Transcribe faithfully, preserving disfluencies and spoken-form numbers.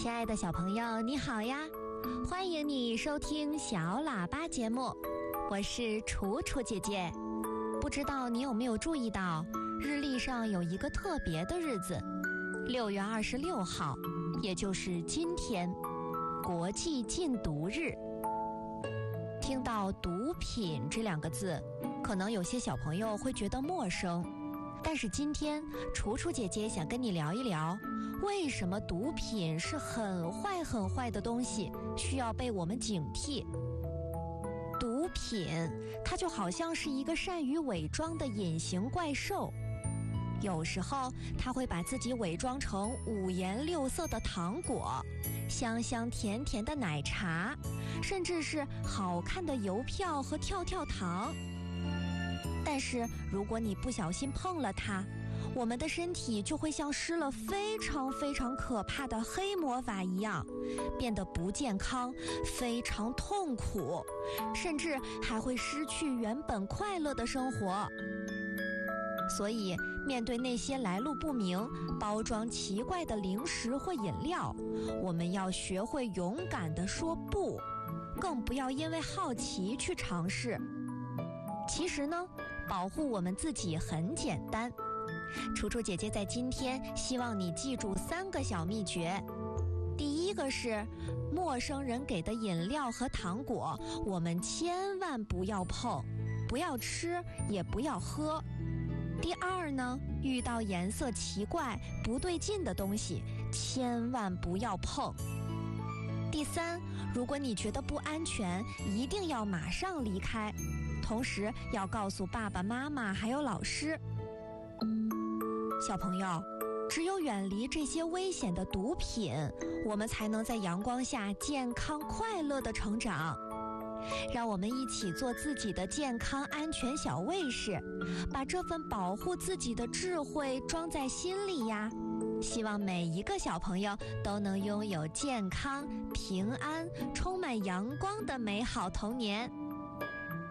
亲爱的小朋友，你好呀！欢迎你收听小喇叭节目，我是楚楚姐姐。不知道你有没有注意到，日历上有一个特别的日子，六月二十六号，也就是今天，国际禁毒日。听到毒品这两个字，可能有些小朋友会觉得陌生，但是今天楚楚姐姐想跟你聊一聊，为什么毒品是很坏很坏的东西，需要被我们警惕。毒品它就好像是一个善于伪装的隐形怪兽，有时候它会把自己伪装成五颜六色的糖果，香香甜甜的奶茶，甚至是好看的邮票和跳跳糖。但是如果你不小心碰了它，我们的身体就会像施了非常非常可怕的黑魔法一样，变得不健康，非常痛苦，甚至还会失去原本快乐的生活。所以面对那些来路不明、包装奇怪的零食或饮料，我们要学会勇敢地说不，更不要因为好奇去尝试。其实呢，保护我们自己很简单。楚楚姐姐在今天希望你记住三个小秘诀。第一个是，陌生人给的饮料和糖果，我们千万不要碰，不要吃，也不要喝。第二呢，遇到颜色奇怪、不对劲的东西，千万不要碰。第三，如果你觉得不安全，一定要马上离开，同时要告诉爸爸妈妈还有老师。小朋友，只有远离这些危险的毒品，我们才能在阳光下健康快乐地成长。让我们一起做自己的健康安全小卫士，把这份保护自己的智慧装在心里呀。希望每一个小朋友都能拥有健康、平安、充满阳光的美好童年。